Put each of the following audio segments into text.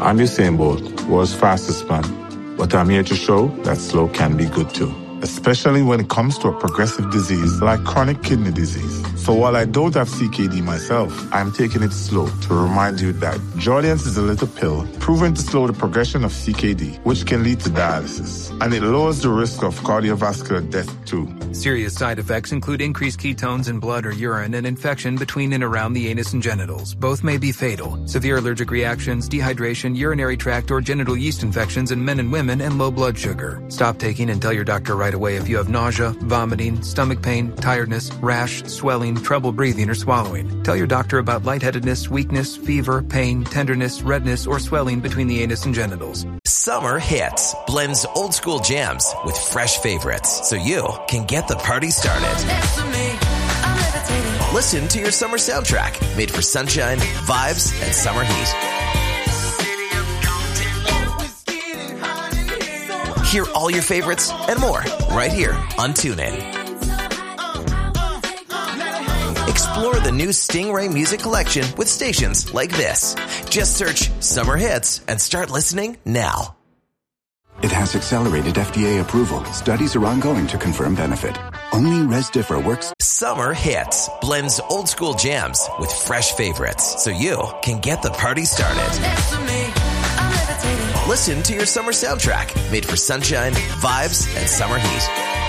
I'm Usain Bolt, world's fastest man. But I'm here to show that slow can be good too, especially when it comes to a progressive disease like chronic kidney disease. So while I don't have CKD myself, I'm taking it slow to remind you that Jardiance is a little pill proven to slow the progression of CKD, which can lead to dialysis. And it lowers the risk of cardiovascular death too. Serious side effects include increased ketones in blood or urine and infection between and around the anus and genitals. Both may be fatal. Severe allergic reactions, dehydration, urinary tract or genital yeast infections in men and women, and low blood sugar. Stop taking and tell your doctor right away if you have nausea, vomiting, stomach pain, tiredness, rash, swelling, trouble breathing or swallowing. Tell your doctor about lightheadedness, weakness, fever, pain, tenderness, redness, or swelling between the anus and genitals. Summer Hits blends old school jams with fresh favorites so you can get the party started. Listen to your summer soundtrack made for sunshine, vibes, and summer heat. Hear all your favorites and more right here on TuneIn. Explore the new Stingray music collection with stations like this. Just search Summer Hits and start listening now. It has accelerated FDA approval. Studies are ongoing to confirm benefit. Only Resdifra works. Summer Hits blends old school jams with fresh favorites so you can get the party started. Listen to your summer soundtrack made for sunshine, vibes, and summer heat.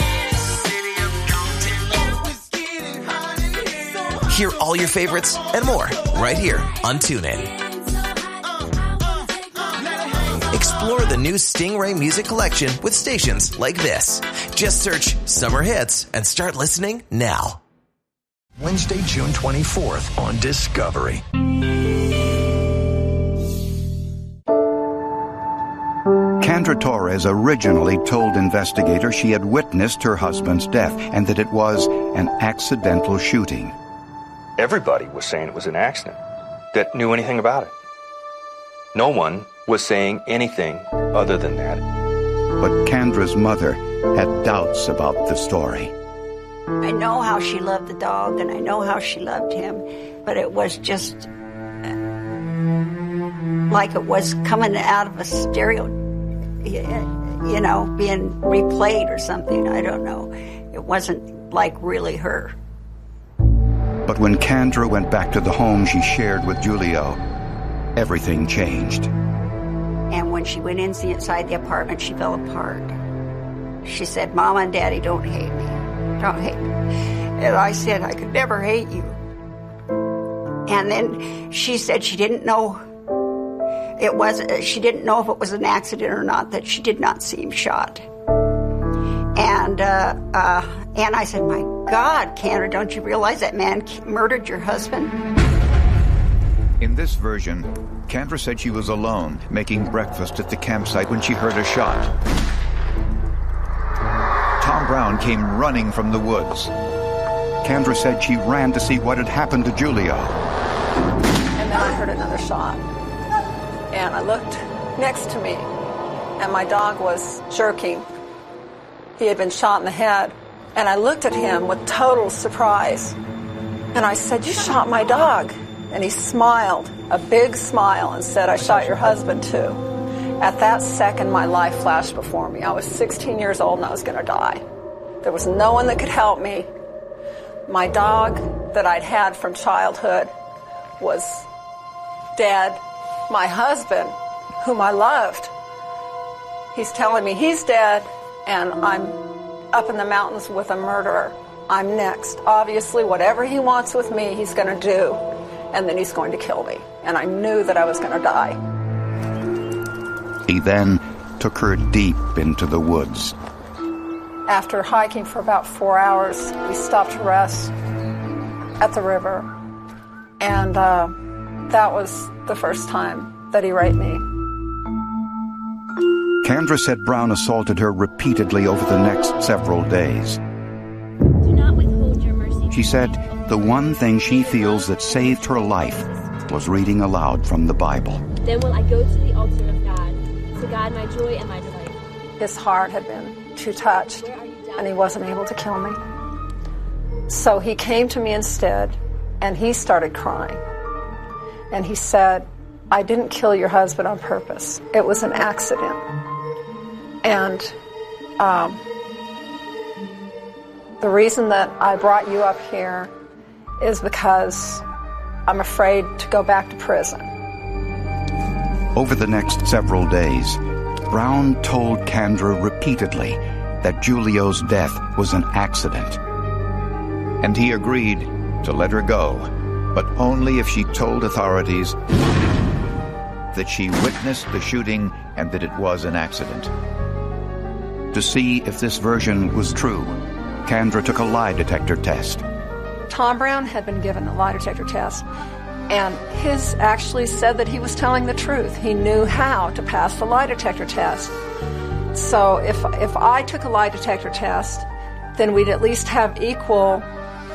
Hear all your favorites and more right here on TuneIn. Explore the new Stingray music collection with stations like this. Just search Summer Hits and start listening now. Wednesday, June 24th on Discovery. Kendra Torres originally told investigators she had witnessed her husband's death and that it was an accidental shooting. Everybody was saying it was an accident that knew anything about it. No one was saying anything other than that. But Kendra's mother had doubts about the story. I know how she loved the dog and I know how she loved him, but it was just like it was coming out of a stereo, you know, being replayed or something. I don't know. It wasn't like really her. But when Kendra went back to the home she shared with Julio, everything changed. And when she went inside the apartment, she fell apart. She said, Mama and Daddy don't hate me. Don't hate me. And I said, I could never hate you. And then she said she didn't know she didn't know if it was an accident or not, that she did not see him shot. And I said, my God, Kendra, don't you realize that man murdered your husband? In this version, Kendra said she was alone, making breakfast at the campsite when she heard a shot. Tom Brown came running from the woods. Kendra said she ran to see what had happened to Julio. And then I heard another shot. And I looked next to me, and my dog was jerking. He had been shot in the head. And I looked at him with total surprise. And I said, you shot my dog. And he smiled, a big smile, and said, I shot your husband too. At that second, my life flashed before me. I was 16 years old and I was going to die. There was no one that could help me. My dog that I'd had from childhood was dead. My husband, whom I loved, he's telling me he's dead, and I'm up in the mountains with a murderer. I'm next. Obviously, whatever he wants with me, he's going to do, and then he's going to kill me. And I knew that I was going to die. He then took her deep into the woods. After hiking for about 4 hours, we stopped to rest at the river. And that was the first time that he raped me. Kendra said Brown assaulted her repeatedly over the next several days. Do not withhold your mercy. She said the one thing she feels that saved her life was reading aloud from the Bible. Then will I go to the altar of God, to God my joy and my delight. His heart had been too touched, and he wasn't able to kill me. So he came to me instead, and he started crying. And he said, I didn't kill your husband on purpose. It was an accident. And the reason that I brought you up here is because I'm afraid to go back to prison. Over the next several days, Brown told Kendra repeatedly that Julio's death was an accident. And he agreed to let her go, but only if she told authorities that she witnessed the shooting and that it was an accident. To see if this version was true, Kendra took a lie detector test. Tom Brown had been given a lie detector test, and his actually said that he was telling the truth. He knew how to pass the lie detector test. So if I took a lie detector test, then we'd at least have equal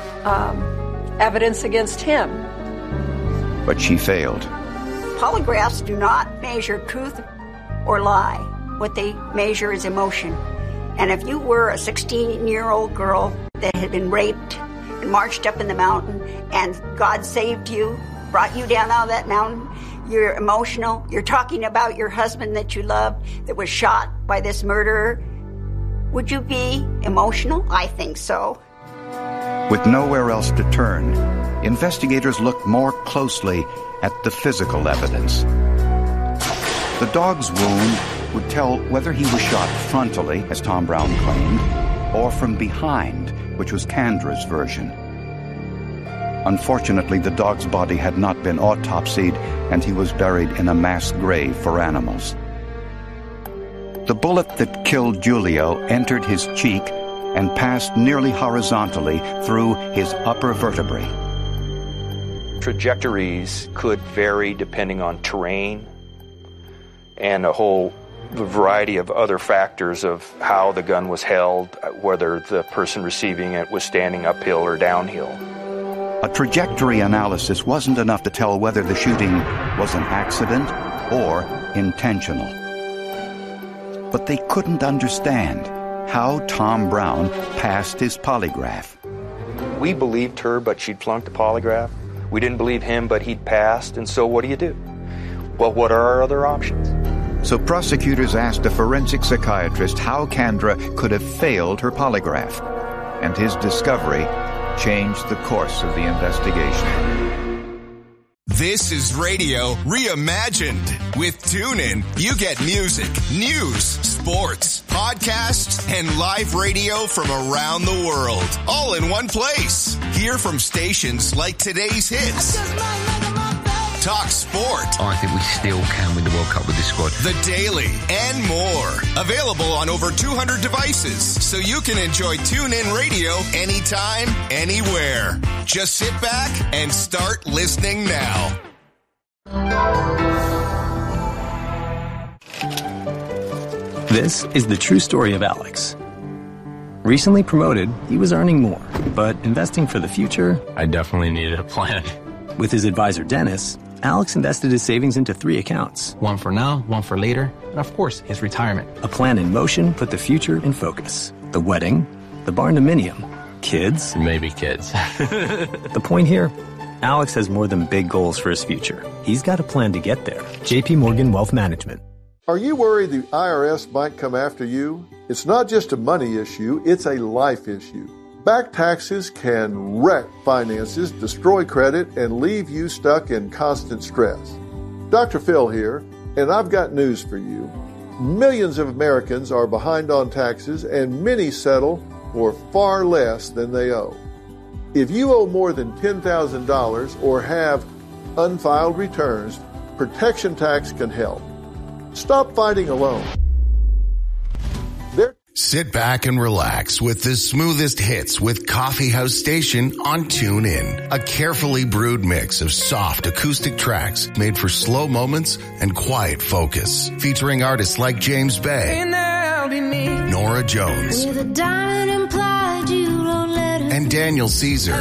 evidence against him. But she failed. Polygraphs do not measure truth or lie. What they measure is emotion. And if you were a 16-year-old girl that had been raped and marched up in the mountain and God saved you, brought you down out of that mountain, you're emotional, you're talking about your husband that you loved that was shot by this murderer, would you be emotional? I think so. With nowhere else to turn, investigators looked more closely at the physical evidence. The dog's wound would tell whether he was shot frontally, as Tom Brown claimed, or from behind, which was Kendra's version. Unfortunately, the dog's body had not been autopsied, and he was buried in a mass grave for animals. The bullet that killed Julio entered his cheek and passed nearly horizontally through his upper vertebrae. Trajectories could vary depending on terrain and a whole variety of other factors of how the gun was held, whether the person receiving it was standing uphill or downhill. A trajectory analysis wasn't enough to tell whether the shooting was an accident or intentional. But they couldn't understand how Tom Brown passed his polygraph. We believed her, but she'd flunked the polygraph. We didn't believe him, but he'd passed, and so what do? Well, what are our other options? So prosecutors asked a forensic psychiatrist how Kendra could have failed her polygraph, and his discovery changed the course of the investigation. This is radio reimagined. With TuneIn, you get music, news, sports, podcasts, and live radio from around the world, all in one place. Hear from stations like today's hits, Talk Sport. I think we still can win the World Cup with this squad. The Daily, and more. Available on over 200 devices, so you can enjoy TuneIn Radio anytime, anywhere. Just sit back and start listening now. This is the true story of Alex. Recently promoted, he was earning more, but investing for the future, I definitely needed a plan. With his advisor, Dennis, Alex invested his savings into 3 accounts. One for now, one for later, and of course, his retirement. A plan in motion put the future in focus. The wedding, the barndominium, kids. Maybe kids. The point here, Alex has more than big goals for his future. He's got a plan to get there. JP Morgan Wealth Management. Are you worried the IRS might come after you? It's not just a money issue, it's a life issue. Back taxes can wreck finances, destroy credit, and leave you stuck in constant stress. Dr. Phil here, and I've got news for you. Millions of Americans are behind on taxes, and many settle for far less than they owe. If you owe more than $10,000 or have unfiled returns, Protection Tax can help. Stop fighting alone. Sit back and relax with the smoothest hits with Coffee House Station on TuneIn. A carefully brewed mix of soft acoustic tracks made for slow moments and quiet focus. Featuring artists like James Bay, Nora Jones, and Daniel Caesar.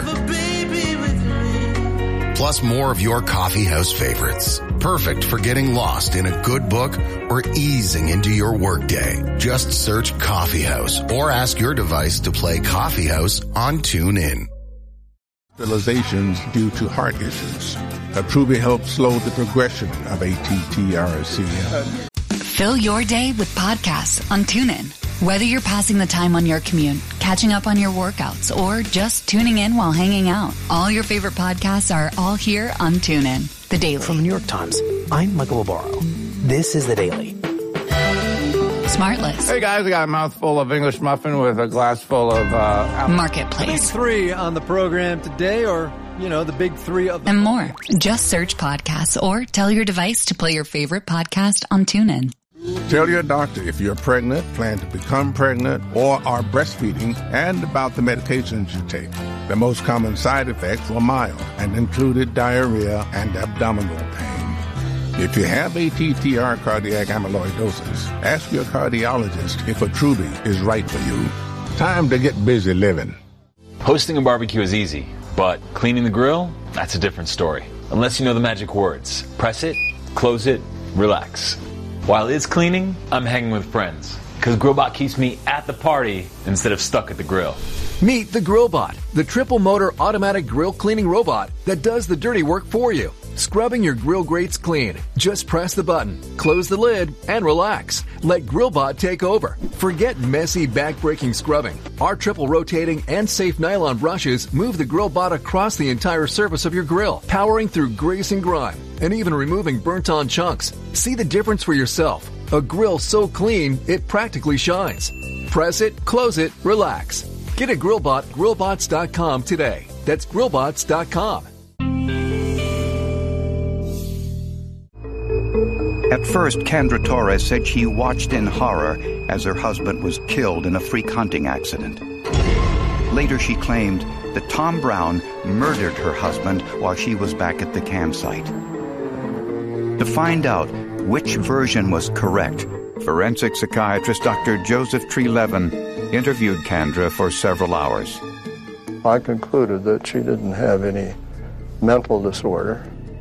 Plus more of your coffee house favorites. Perfect for getting lost in a good book or easing into your workday. Just search Coffee House or ask your device to play Coffee House on TuneIn. Hospitalizations due to heart issues. Attruby helps slow the progression of ATTR-CM. Fill your day with podcasts on TuneIn. Whether you're passing the time on your commute, catching up on your workouts, or just tuning in while hanging out, all your favorite podcasts are all here on TuneIn. The Daily. From the New York Times, I'm Michael Barbaro. This is The Daily. Smartless. Hey guys, I got a mouthful of English muffin with a glass full of Marketplace. The big three on the program today, or, the big three of and more. Just search podcasts or tell your device to play your favorite podcast on TuneIn. Tell your doctor if you're pregnant, plan to become pregnant, or are breastfeeding, and about the medications you take. The most common side effects were mild and included diarrhea and abdominal pain. If you have ATTR cardiac amyloidosis, ask your cardiologist if Attruby is right for you. Time to get busy living. Hosting a barbecue is easy, but cleaning the grill, that's a different story. Unless you know the magic words. Press it, close it, relax. While it's cleaning, I'm hanging with friends, because GrillBot keeps me at the party instead of stuck at the grill. Meet the GrillBot, the triple motor automatic grill cleaning robot that does the dirty work for you. Scrubbing your grill grates clean. Just press the button, close the lid, and relax. Let GrillBot take over. Forget messy, back-breaking scrubbing. Our triple rotating and safe nylon brushes move the GrillBot across the entire surface of your grill, powering through grease and grime, and even removing burnt-on chunks. See the difference for yourself. A grill so clean, it practically shines. Press it, close it, relax. Get a GrillBot, grillbots.com today. That's grillbots.com. At first, Kendra Torres said she watched in horror as her husband was killed in a freak hunting accident. Later, she claimed that Tom Brown murdered her husband while she was back at the campsite. To find out which version was correct, forensic psychiatrist Dr. Joseph Trelevin interviewed Kendra for several hours. I concluded that she didn't have any mental disorder.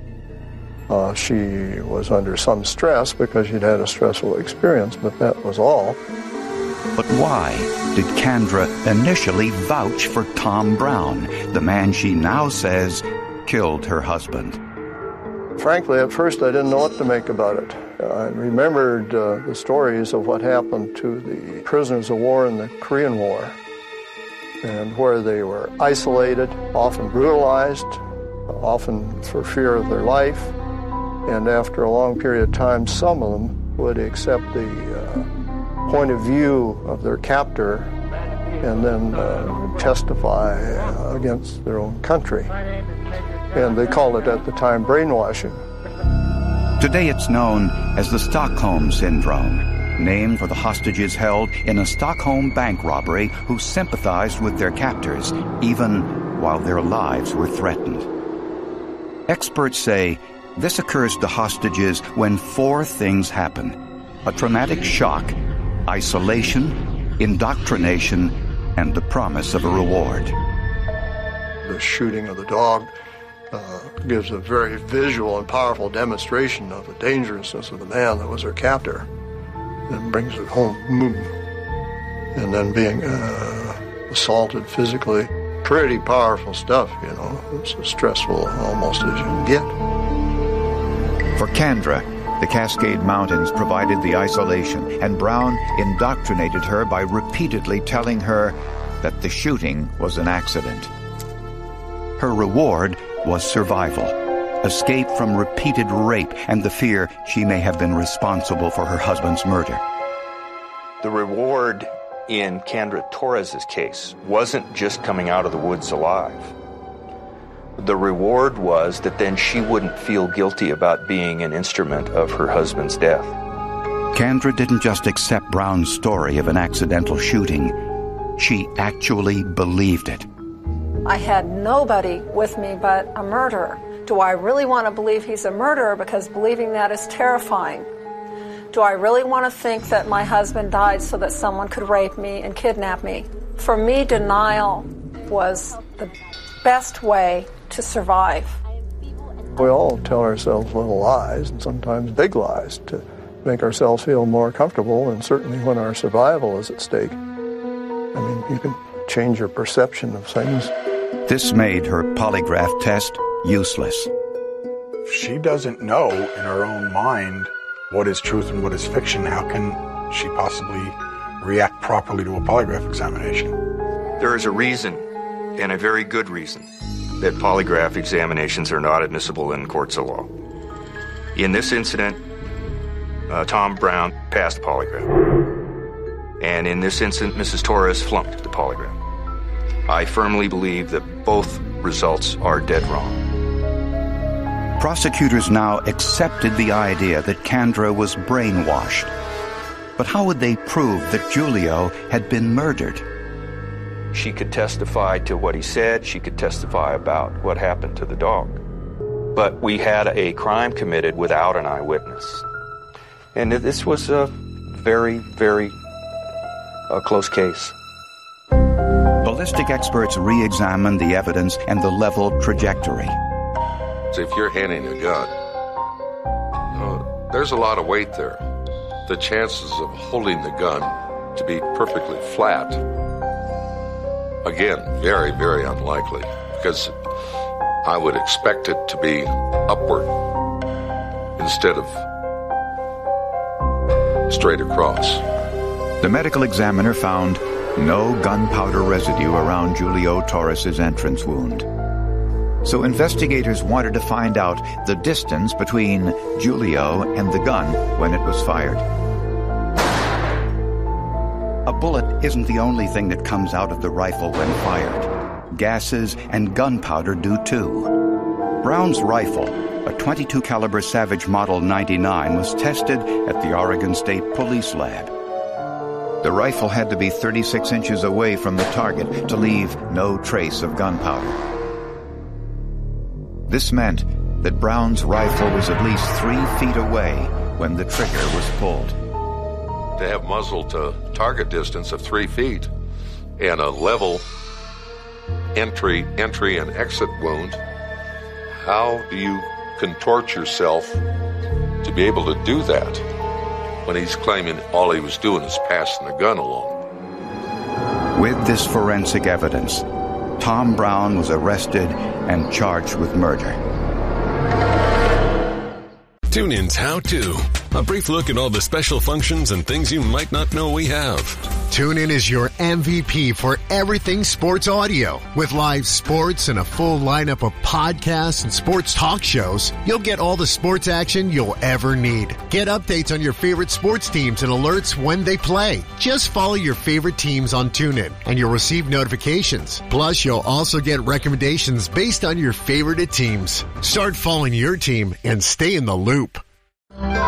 She was under some stress because she'd had a stressful experience, but that was all. But why did Kendra initially vouch for Tom Brown, the man she now says killed her husband? Frankly, at first I didn't know what to make about it. I remembered the stories of what happened to the prisoners of war in the Korean War, and where they were isolated, often brutalized, often for fear of their life. And after a long period of time, some of them would accept the point of view of their captor and then testify against their own country. And they called it at the time brainwashing. Today it's known as the Stockholm Syndrome, named for the hostages held in a Stockholm bank robbery who sympathized with their captors, even while their lives were threatened. Experts say this occurs to hostages when four things happen: a traumatic shock, isolation, indoctrination, and the promise of a reward. The shooting of the dog gives a very visual and powerful demonstration of the dangerousness of the man that was her captor, and brings it home. And then being assaulted physically, pretty powerful stuff, It's as stressful almost as you can get. For Kendra, the Cascade Mountains provided the isolation, and Brown indoctrinated her by repeatedly telling her that the shooting was an accident. Her reward was survival, escape from repeated rape, and the fear she may have been responsible for her husband's murder. The reward in Kendra Torres' case wasn't just coming out of the woods alive. The reward was that then she wouldn't feel guilty about being an instrument of her husband's death. Kendra didn't just accept Brown's story of an accidental shooting. She actually believed it. I had nobody with me but a murderer. Do I really want to believe he's a murderer? Because believing that is terrifying. Do I really want to think that my husband died so that someone could rape me and kidnap me? For me, denial was the best way to survive. We all tell ourselves little lies, and sometimes big lies, to make ourselves feel more comfortable, and certainly when our survival is at stake. I mean, you can change your perception of things This made her polygraph test useless. If she doesn't know in her own mind what is truth and what is fiction, how can she possibly react properly to a polygraph examination? There is a reason, and a very good reason, that polygraph examinations are not admissible in courts of law. In this incident, Tom Brown passed the polygraph. And in this incident, Mrs. Torres flunked the polygraph. I firmly believe that both results are dead wrong. Prosecutors now accepted the idea that Kendra was brainwashed. But how would they prove that Julio had been murdered? She could testify to what he said. She could testify about what happened to the dog. But we had a crime committed without an eyewitness. And this was a very, very close case. Ballistic experts re-examined the evidence and the level trajectory. So if you're handing a gun, there's a lot of weight there. The chances of holding the gun to be perfectly flat, again, very, very unlikely, because I would expect it to be upward instead of straight across. The medical examiner found no gunpowder residue around Julio Torres' entrance wound. So investigators wanted to find out the distance between Julio and the gun when it was fired. A bullet isn't the only thing that comes out of the rifle when fired. Gases and gunpowder do too. Brown's rifle, a .22 caliber Savage Model 99, was tested at the Oregon State Police Lab. The rifle had to be 36 inches away from the target to leave no trace of gunpowder. This meant that Brown's rifle was at least 3 feet away when the trigger was pulled. To have muzzle to target distance of 3 feet and a level entry and exit wound, how do you contort yourself to be able to do that when he's claiming all he was doing is passing the gun along? With this forensic evidence, Tom Brown was arrested and charged with murder. TuneIn's How To. A brief look at all the special functions and things you might not know we have. TuneIn is your MVP for everything sports audio. With live sports and a full lineup of podcasts and sports talk shows, you'll get all the sports action you'll ever need. Get updates on your favorite sports teams and alerts when they play. Just follow your favorite teams on TuneIn and you'll receive notifications. Plus, you'll also get recommendations based on your favorite teams. Start following your team and stay in the loop.